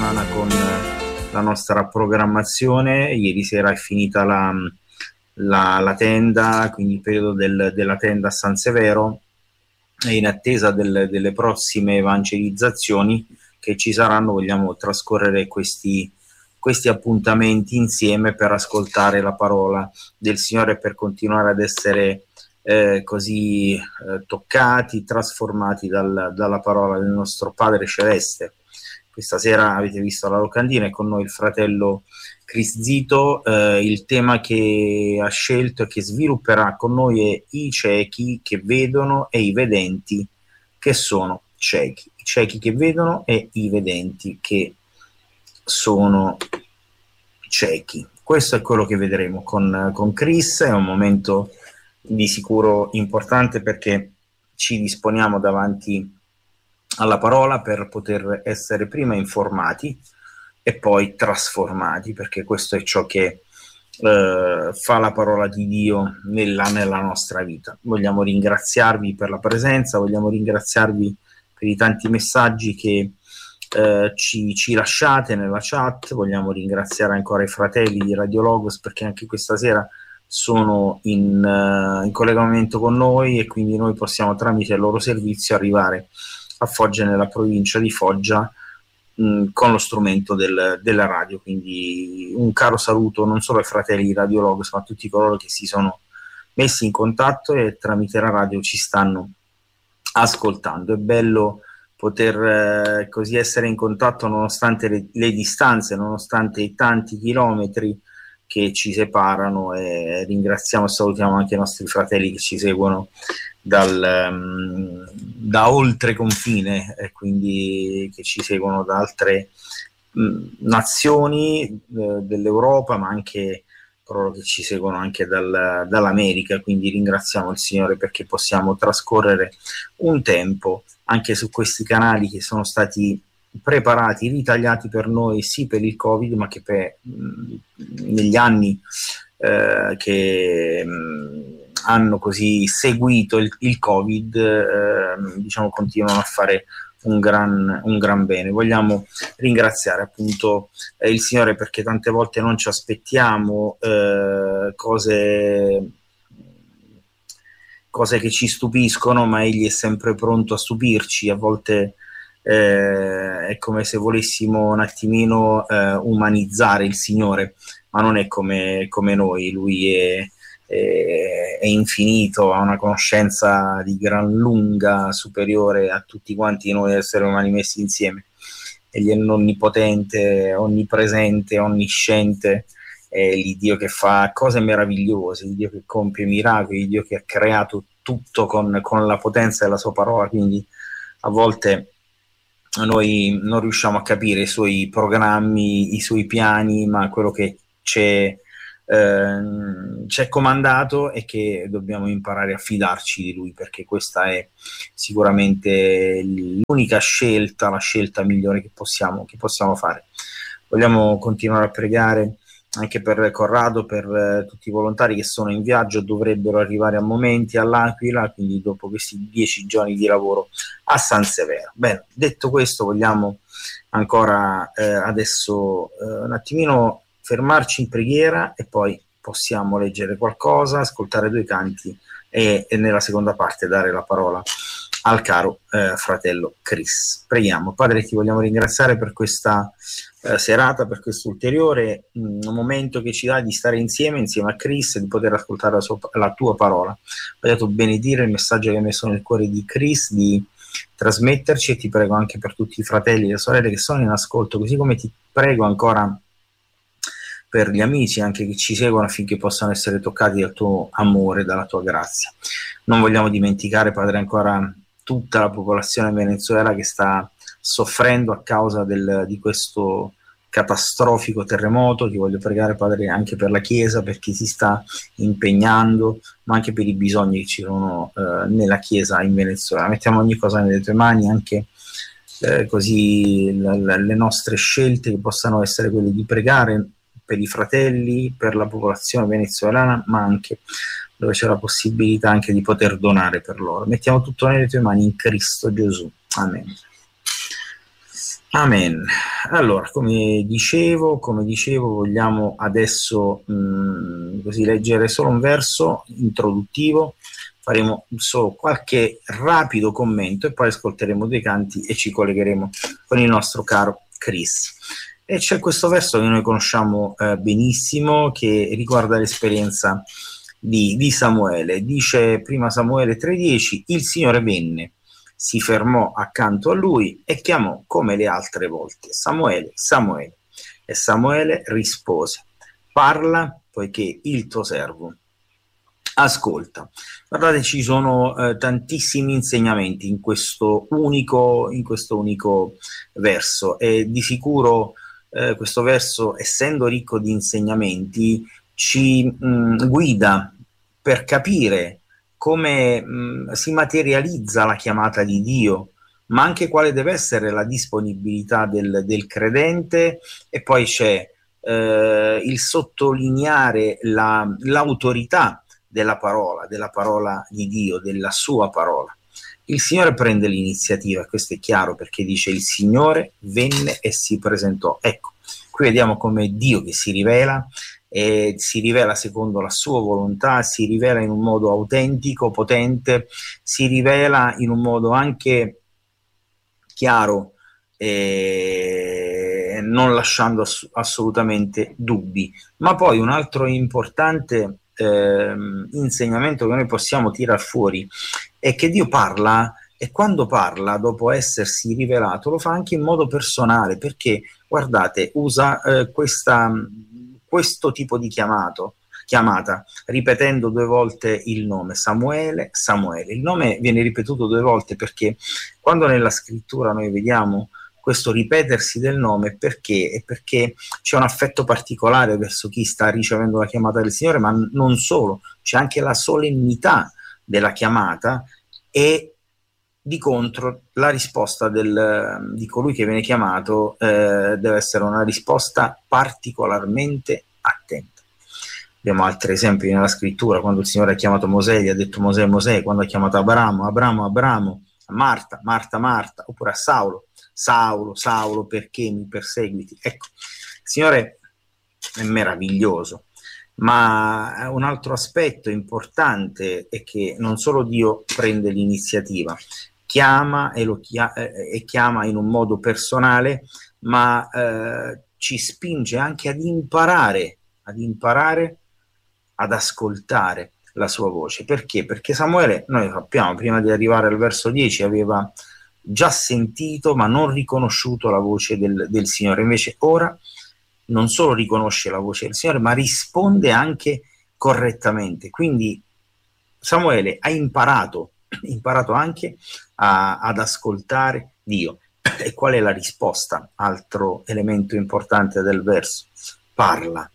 settimana con la nostra programmazione. Ieri sera è finita la tenda, quindi il periodo della tenda a San Severo, e in attesa delle prossime evangelizzazioni che ci saranno vogliamo trascorrere questi appuntamenti insieme per ascoltare la parola del Signore e per continuare ad essere così toccati, trasformati dalla parola del nostro Padre Celeste. Questa sera avete visto la locandina, è con noi il fratello Chris Zito. Il tema che ha scelto e che svilupperà con noi è i ciechi che vedono e i vedenti che sono ciechi. I ciechi che vedono e i vedenti che sono ciechi. Questo è quello che vedremo con Chris. È un momento di sicuro importante perché ci disponiamo davanti alla parola per poter essere prima informati e poi trasformati, perché questo è ciò che fa la parola di Dio nella nostra vita. Vogliamo ringraziarvi per la presenza, vogliamo ringraziarvi per i tanti messaggi che ci lasciate nella chat. Vogliamo ringraziare ancora i fratelli di Radio Logos, perché anche questa sera sono in collegamento con noi e quindi noi possiamo tramite il loro servizio arrivare a Foggia, nella provincia di Foggia, con lo strumento della radio. Quindi un caro saluto non solo ai fratelli di Radio Logos, ma a tutti coloro che si sono messi in contatto e tramite la radio ci stanno ascoltando. È bello poter così essere in contatto nonostante le distanze, nonostante i tanti chilometri che ci separano, e ringraziamo e salutiamo anche i nostri fratelli che ci seguono da oltre confine, e quindi che ci seguono da altre nazioni dell'Europa, ma anche coloro che ci seguono anche dall'America. Quindi ringraziamo il Signore perché possiamo trascorrere un tempo anche su questi canali che sono stati preparati, ritagliati per noi, sì per il Covid, ma che negli anni che hanno così seguito il Covid, diciamo, continuano a fare un gran bene. Vogliamo ringraziare appunto il Signore perché tante volte non ci aspettiamo cose che ci stupiscono, ma Egli è sempre pronto a stupirci. A volte è come se volessimo un attimino umanizzare il Signore, ma non è come noi. Lui è infinito, ha una conoscenza di gran lunga superiore a tutti quanti noi esseri umani messi insieme. Egli è onnipotente, onnipresente, onnisciente, è l'Iddio che fa cose meravigliose, l'Iddio che compie miracoli, l'Iddio che ha creato tutto con la potenza della sua parola. Quindi a volte noi non riusciamo a capire i suoi programmi, i suoi piani, ma quello che ci è comandato è che dobbiamo imparare a fidarci di Lui, perché questa è sicuramente l'unica scelta, la scelta migliore che possiamo fare. Vogliamo continuare a pregare anche per Corrado, per tutti i volontari che sono in viaggio, dovrebbero arrivare a momenti all'Aquila, quindi dopo questi 10 giorni di lavoro a San Severo. Bene, detto questo, vogliamo ancora adesso un attimino fermarci in preghiera e poi possiamo leggere qualcosa, ascoltare 2 canti e nella seconda parte dare la parola al caro fratello Chris. Preghiamo. Padre, ti vogliamo ringraziare per questa serata, per questo ulteriore momento che ci dà di stare insieme a Chris e di poter ascoltare la tua parola. Vogliamo benedire il messaggio che hai messo nel cuore di Chris, di trasmetterci, e ti prego anche per tutti i fratelli e le sorelle che sono in ascolto, così come ti prego ancora per gli amici anche che ci seguono, affinché possano essere toccati dal tuo amore, dalla tua grazia. Non vogliamo dimenticare, Padre, ancora tutta la popolazione venezuela che sta soffrendo a causa di questo catastrofico terremoto. Ti voglio pregare, Padre, anche per la Chiesa, per chi si sta impegnando, ma anche per i bisogni che ci sono nella Chiesa in Venezuela. Mettiamo ogni cosa nelle tue mani, anche così le nostre scelte che possano essere quelle di pregare per i fratelli, per la popolazione venezuelana, ma anche dove c'è la possibilità anche di poter donare per loro. Mettiamo tutto nelle tue mani in Cristo Gesù. Amen. Amen. Allora, come dicevo, vogliamo adesso così leggere solo un verso introduttivo, faremo solo qualche rapido commento e poi ascolteremo dei canti e ci collegheremo con il nostro caro Chris. E c'è questo verso che noi conosciamo benissimo, che riguarda l'esperienza di Samuele. Dice prima Samuele 3,10: il Signore venne, si fermò accanto a lui e chiamò come le altre volte: Samuele, Samuele. E Samuele rispose: parla, poiché il tuo servo ascolta. Guardate, ci sono tantissimi insegnamenti in questo unico verso, e di sicuro questo verso, essendo ricco di insegnamenti, ci guida per capire come si materializza la chiamata di Dio, ma anche quale deve essere la disponibilità del credente. E poi c'è il sottolineare l'autorità della parola di Dio, della sua parola. Il Signore prende l'iniziativa, questo è chiaro, perché dice: il Signore venne e si presentò. Ecco, qui vediamo come Dio che si rivela secondo la sua volontà, si rivela in un modo autentico, potente, si rivela in un modo anche chiaro, non lasciando assolutamente dubbi. Ma poi un altro importante insegnamento che noi possiamo tirar fuori è che Dio parla, e quando parla, dopo essersi rivelato, lo fa anche in modo personale, perché guardate, usa questo tipo di chiamata, ripetendo 2 volte il nome: Samuele, Samuele. Il nome viene ripetuto 2 volte perché quando nella scrittura noi vediamo questo ripetersi del nome, perché c'è un affetto particolare verso chi sta ricevendo la chiamata del Signore, ma non solo, c'è anche la solennità della chiamata, e di contro la risposta di colui che viene chiamato deve essere una risposta particolarmente attenta. Abbiamo altri esempi nella scrittura: quando il Signore ha chiamato Mosè, gli ha detto: Mosè, Mosè; quando ha chiamato Abramo, Abramo, Abramo; a Marta, Marta, Marta; oppure a Saulo, Saulo, Saulo, perché mi perseguiti? Ecco, il Signore è meraviglioso. Ma un altro aspetto importante è che non solo Dio prende l'iniziativa, chiama e chiama in un modo personale, ma ci spinge anche ad imparare ad ascoltare la sua voce. Perché? Perché Samuele, noi sappiamo, prima di arrivare al verso 10, aveva già sentito ma non riconosciuto la voce del Signore. Invece ora non solo riconosce la voce del Signore, ma risponde anche correttamente. Quindi Samuele ha imparato anche ad ascoltare Dio. E qual è la risposta? Altro elemento importante del verso: parla.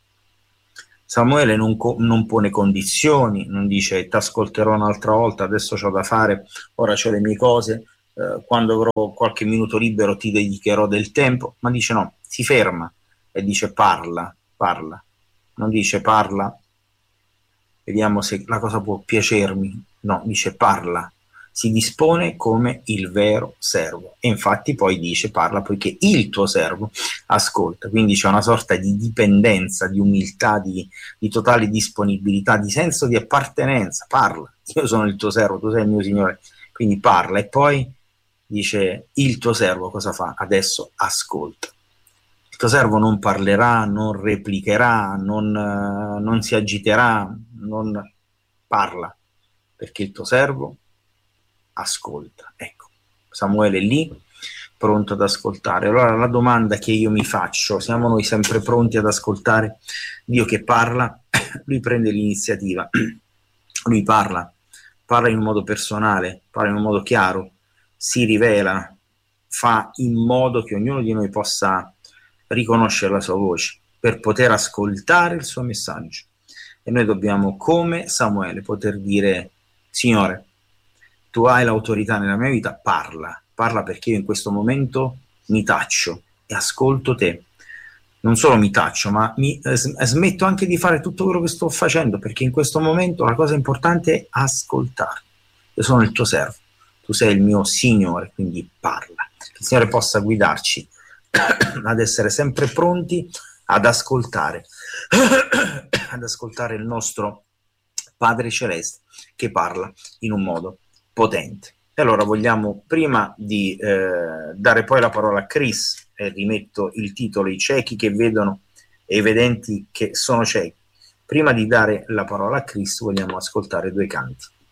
Samuele non pone condizioni, non dice: ti ascolterò un'altra volta, adesso c'ho da fare, ora c'ho le mie cose, quando avrò qualche minuto libero ti dedicherò del tempo. Ma dice no, si ferma e dice: parla. Non dice: parla, vediamo se la cosa può piacermi. No, dice: parla. Si dispone come il vero servo, e infatti poi dice: parla poiché il tuo servo ascolta. Quindi c'è una sorta di dipendenza, di umiltà, di totale disponibilità, di senso di appartenenza. Parla, io sono il tuo servo, tu sei il mio Signore, quindi parla. E poi dice: il tuo servo cosa fa? Adesso ascolta. Il tuo servo non parlerà, non replicherà, non si agiterà, non parla, perché il tuo servo ascolta. Ecco, Samuele è lì, pronto ad ascoltare. Allora la domanda che io mi faccio: siamo noi sempre pronti ad ascoltare Dio che parla? Lui prende l'iniziativa, lui parla in un modo personale, parla in un modo chiaro, si rivela, fa in modo che ognuno di noi possa riconoscere la sua voce per poter ascoltare il suo messaggio. E noi dobbiamo, come Samuele, poter dire: Signore, tu hai l'autorità nella mia vita, parla perché io in questo momento mi taccio e ascolto te. Non solo mi taccio, ma smetto anche di fare tutto quello che sto facendo, perché in questo momento la cosa importante è ascoltare. Io sono il tuo servo, tu sei il mio Signore, quindi parla. il Signore possa guidarci ad essere sempre pronti ad ascoltare il nostro Padre Celeste che parla in un modo potente. E allora vogliamo, prima di dare poi la parola a Chris, e rimetto il titolo I ciechi che vedono e i vedenti che sono ciechi, prima di dare la parola a Chris vogliamo ascoltare due canti.